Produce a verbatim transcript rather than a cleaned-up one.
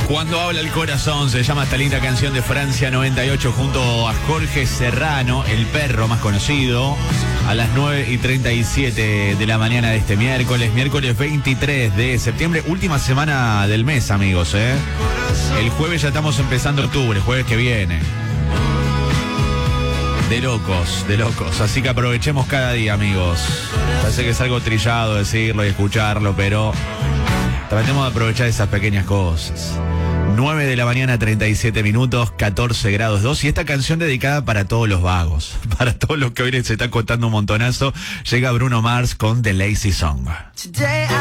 Cuando habla el corazón, se llama esta linda canción de Francia noventa y ocho junto a Jorge Serrano, el perro más conocido, a las nueve y treinta y siete de la mañana de este miércoles, miércoles veintitrés de septiembre, última semana del mes, amigos, ¿eh? El jueves ya estamos empezando octubre, jueves que viene. De locos, de locos, así que aprovechemos cada día, amigos. Parece que es algo trillado decirlo y escucharlo, pero tratemos de aprovechar esas pequeñas cosas. nueve de la mañana, treinta y siete minutos, catorce grados dos. Y esta canción dedicada para todos los vagos, para todos los que hoy les están contando un montonazo. Llega Bruno Mars con The Lazy Song.